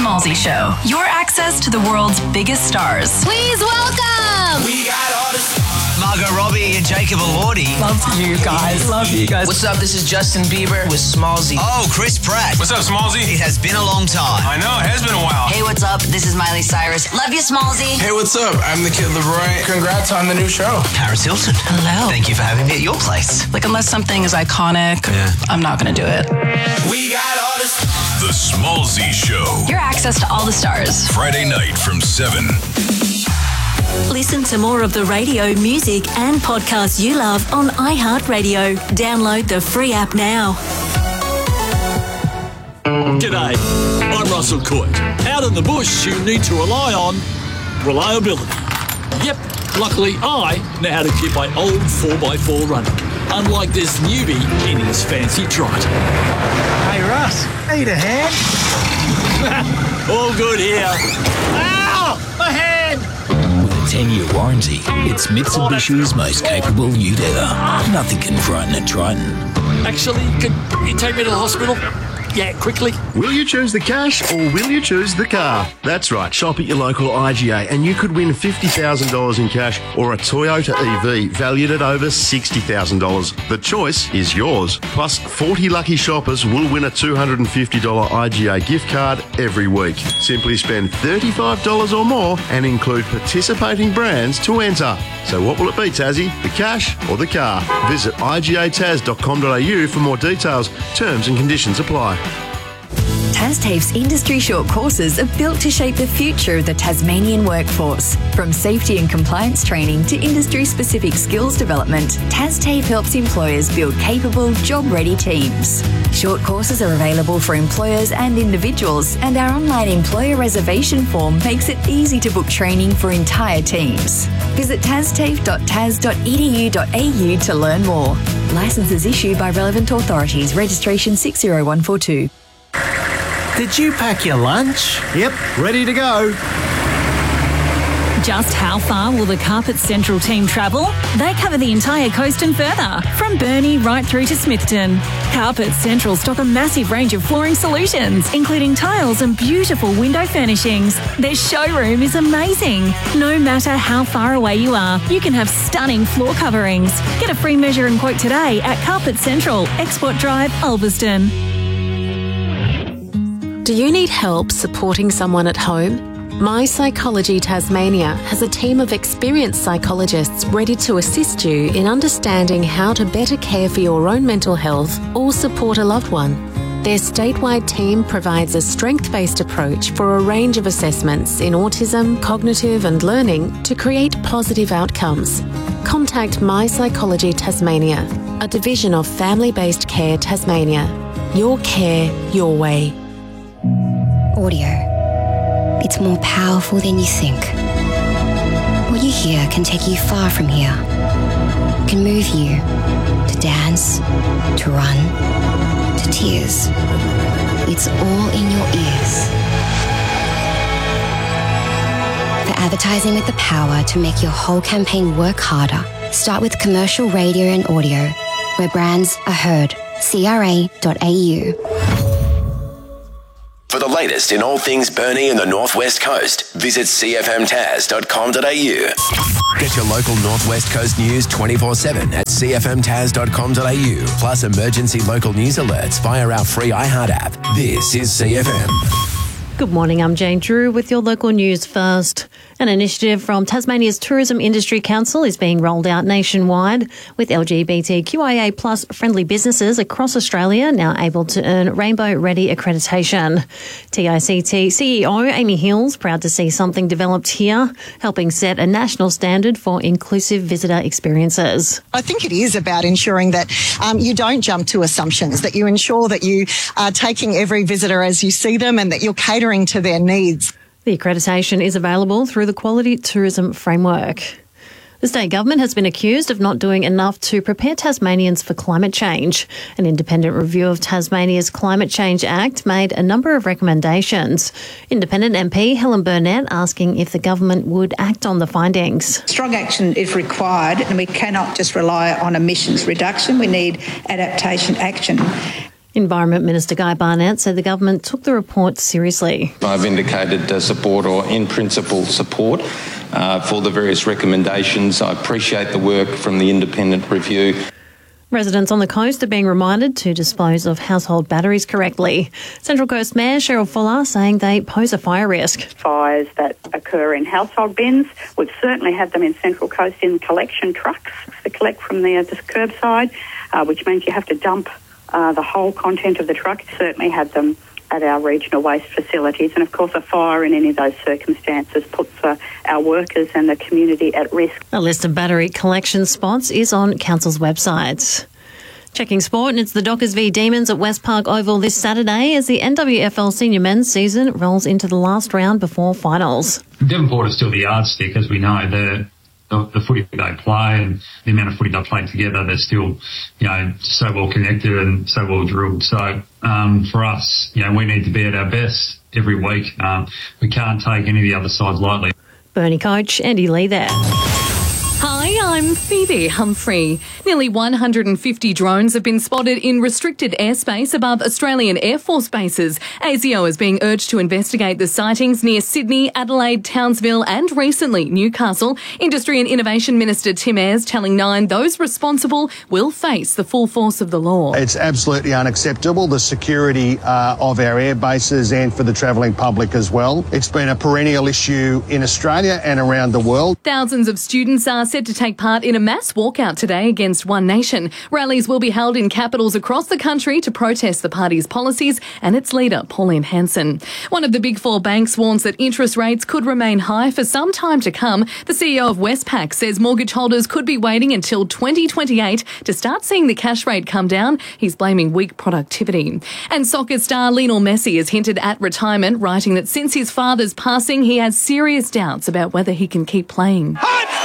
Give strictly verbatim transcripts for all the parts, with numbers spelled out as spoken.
Smallzy Show. Your access to the world's biggest stars. Please welcome. We got all the Margot Robbie and Jacob Elordi. Love you guys. Love you guys. What's up? This is Justin Bieber with Smallzy. Oh, Chris Pratt. What's up, Smallzy? It has been a long time. I know, it has been a while. Hey, what's up? This is Miley Cyrus. Love you, Smallzy. Hey, what's up? I'm the Kid Leroy. Congrats on the new show. Paris Hilton. Hello. Thank you for having me at your place. Like, unless something is iconic, Yeah. I'm not going to do it. We got all the The Smallzy Show. Your access to all the stars. Friday night from seven. Listen to more of the radio, music and podcasts you love on iHeartRadio. Download the free app now. G'day, I'm Russell Coit. Out in the bush, you need to rely on reliability. Yep, luckily I know how to keep my old four by four running, unlike this newbie in his fancy trot. Hey, Russ, need a hand? All good here. Ow! My hand! With a ten-year warranty, it's Mitsubishi's most capable ute ever. Nothing can frighten a Triton. Actually, could you take me to the hospital? Yeah, quickly. Will you choose the cash or will you choose the car? That's right, shop at your local I G A and you could win fifty thousand dollars in cash or a Toyota E V valued at over sixty thousand dollars. The choice is yours. Plus, forty lucky shoppers will win a two hundred fifty dollars I G A gift card every week. Simply spend thirty-five dollars or more and include participating brands to enter. So what will it be, Tassie? The cash or the car? Visit I G A taz dot com dot a u for more details. Terms and conditions apply. TasTAFE's industry short courses are built to shape the future of the Tasmanian workforce. From safety and compliance training to industry-specific skills development, TasTAFE helps employers build capable, job-ready teams. Short courses are available for employers and individuals, and our online employer reservation form makes it easy to book training for entire teams. Visit tastafe dot tas dot e d u dot a u to learn more. Licenses issued by relevant authorities. Registration six zero one four two. Did you pack your lunch? Yep, ready to go. Just how far will the Carpet Central team travel? They cover the entire coast and further, from Burnie right through to Smithton. Carpet Central stock a massive range of flooring solutions, including tiles and beautiful window furnishings. Their showroom is amazing. No matter how far away you are, you can have stunning floor coverings. Get a free measure and quote today at Carpet Central, Export Drive, Ulverston. Do you need help supporting someone at home? My Psychology Tasmania has a team of experienced psychologists ready to assist you in understanding how to better care for your own mental health or support a loved one. Their statewide team provides a strength-based approach for a range of assessments in autism, cognitive and learning to create positive outcomes. Contact My Psychology Tasmania, a division of Family-Based Care Tasmania. Your care, your way. Audio. It's more powerful than you think. What you hear can take you far from here. It can move you to dance, to run, to tears. It's all in your ears. For advertising with the power to make your whole campaign work harder, start with commercial radio and audio, where brands are heard. c r a dot a u. For the latest in all things Burnie and the Northwest Coast, visit c f m tas dot com dot a u. Get your local Northwest Coast news twenty-four seven at c f m tas dot com dot a u, plus emergency local news alerts via our free iHeart app. This is C F M. Good morning, I'm Jane Drew with your local news first. An initiative from Tasmania's Tourism Industry Council is being rolled out nationwide, with L G B T Q I A plus friendly businesses across Australia now able to earn Rainbow Ready accreditation. T I C T C E O Amy Hills proud to see something developed here, helping set a national standard for inclusive visitor experiences. I think it is about ensuring that um, you don't jump to assumptions, that you ensure that you are taking every visitor as you see them and that you're catering to their needs. The accreditation is available through the Quality Tourism Framework. The state government has been accused of not doing enough to prepare Tasmanians for climate change. An independent review of Tasmania's Climate Change Act made a number of recommendations. Independent M P Helen Burnett asking if the government would act on the findings. Strong action is required and we cannot just rely on emissions reduction. We need adaptation action. Environment Minister Guy Barnett said the government took the report seriously. I've indicated uh, support or in principle support uh, for the various recommendations. I appreciate the work from the independent review. Residents on the coast are being reminded to dispose of household batteries correctly. Central Coast Mayor Cheryl Fuller saying they pose a fire risk. Fires that occur in household bins, we've certainly had them in Central Coast in collection trucks that collect from the, uh, the curbside, uh, which means you have to dump uh, the whole content of the truck. Certainly had them at our regional waste facilities. And of course, a fire in any of those circumstances puts uh, our workers and the community at risk. A list of battery collection spots is on Council's website. Checking sport, and it's the Dockers v Demons at West Park Oval this Saturday as the N W F L Senior Men's season rolls into the last round before finals. Devonport is still the yardstick, as we know. The, the, the footy they play and the amount of footy they play together, they're still, you know, so well connected and so well drilled. So um, for us, you know, we need to be at our best every week. Um, we can't take any of the other sides lightly. Burnie coach Andy Lee there. Hi, I'm Phoebe Humphrey. Nearly one hundred fifty drones have been spotted in restricted airspace above Australian Air Force bases. A S I O is being urged to investigate the sightings near Sydney, Adelaide, Townsville and recently Newcastle. Industry and Innovation Minister Tim Ayres telling Nine those responsible will face the full force of the law. It's absolutely unacceptable, the security uh, of our air bases and for the travelling public as well. It's been a perennial issue in Australia and around the world. Thousands of students are set to take part in a mass walkout today against One Nation. Rallies will be held in capitals across the country to protest the party's policies and its leader, Pauline Hanson. One of the big four banks warns that interest rates could remain high for some time to come. The C E O of Westpac says mortgage holders could be waiting until twenty twenty-eight to start seeing the cash rate come down. He's blaming weak productivity. And soccer star Lionel Messi has hinted at retirement, writing that since his father's passing, he has serious doubts about whether he can keep playing.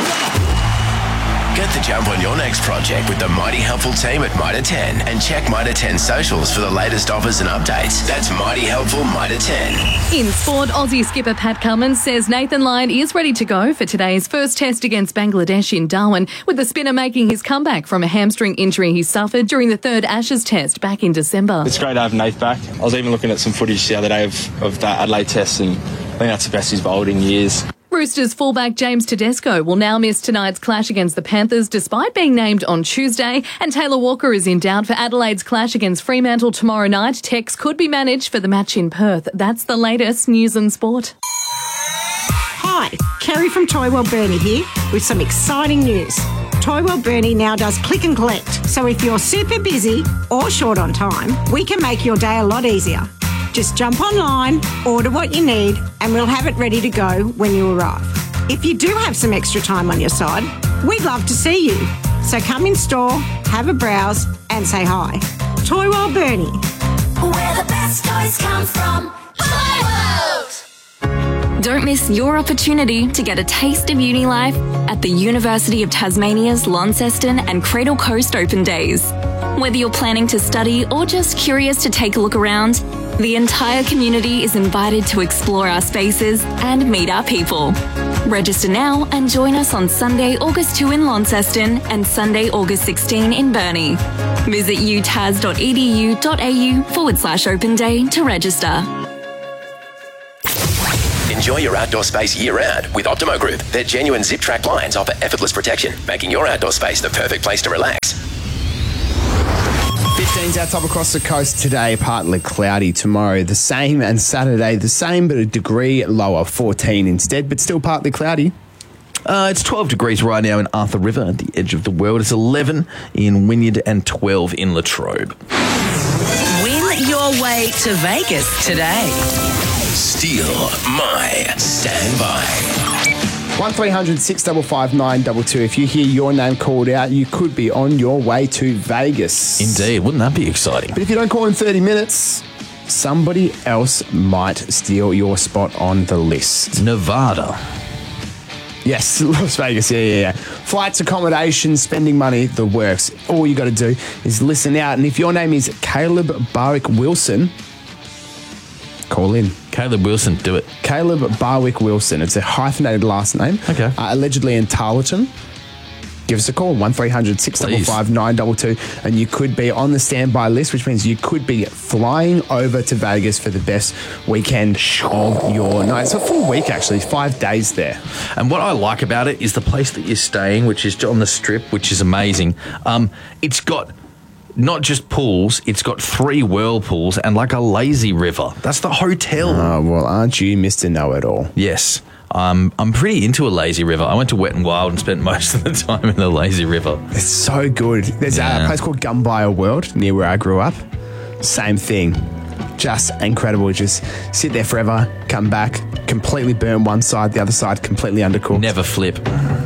Get the jump on your next project with the Mighty Helpful team at Mitre ten and check Mitre ten socials for the latest offers and updates. That's Mighty Helpful Mitre ten. In sport, Aussie skipper Pat Cummins says Nathan Lyon is ready to go for today's first test against Bangladesh in Darwin, with the spinner making his comeback from a hamstring injury he suffered during the third Ashes test back in December. It's great to have Nath back. I was even looking at some footage the other day of, of that Adelaide test, and I think that's the best he's bowled in years. Roosters fullback James Tedesco will now miss tonight's clash against the Panthers despite being named on Tuesday, and Taylor Walker is in doubt for Adelaide's clash against Fremantle tomorrow night. Tex could be managed for the match in Perth. That's the latest news and sport. Hi, Kerry from Toy World Burnie here with some exciting news. Toy World Burnie now does click and collect, so if you're super busy or short on time, we can make your day a lot easier. Just jump online, order what you need, and we'll have it ready to go when you arrive. If you do have some extra time on your side, we'd love to see you. So come in store, have a browse, and say hi. Toy World Burnie. Where the best toys come from. Toy World! Don't miss your opportunity to get a taste of uni life at the University of Tasmania's Launceston and Cradle Coast Open Days. Whether you're planning to study or just curious to take a look around, the entire community is invited to explore our spaces and meet our people. Register now and join us on Sunday, August second in Launceston and Sunday, August sixteenth in Burnie. Visit utas.edu.au forward slash open day to register. Enjoy your outdoor space year-round with Optimo Group. Their genuine zip-track blinds offer effortless protection, making your outdoor space the perfect place to relax. fifteens our top across the coast today, partly cloudy. Tomorrow the same, and Saturday the same, but a degree lower, fourteen instead, but still partly cloudy. Uh, it's twelve degrees right now in Arthur River at the edge of the world. It's eleven in Wynyard and twelve in Latrobe. Win your way to Vegas today. Steal my standby. one three hundred six five five nine two two. If you hear your name called out, you could be on your way to Vegas. Indeed, wouldn't that be exciting? But if you don't call in thirty minutes, somebody else might steal your spot on the list. Nevada. Yes, Las Vegas, yeah, yeah, yeah. Flights, accommodation, spending money, the works. All you got to do is listen out. And if your name is Caleb Barwick Wilson, call in. Caleb Wilson, do it. Caleb Barwick Wilson. It's a hyphenated last name. Okay. Uh, allegedly in Tarleton. give us a call, one three hundred six five five nine two two, and you could be on the standby list, which means you could be flying over to Vegas for the best weekend of your night. It's a full week, actually, five days there. And what I like about it is the place that you're staying, which is on the Strip, which is amazing. Um, it's got not just pools, it's got three whirlpools and like a lazy river. That's the hotel. Oh, well, aren't you Mister Know-It-All? Yes. Um, I'm pretty into a lazy river. I went to Wet and Wild and spent most of the time in the lazy river. It's so good. There's Yeah. a place called Gumbaya World near where I grew up. Same thing. Just incredible. Just sit there forever, come back, completely burn one side, the other side completely undercooked. Never flip.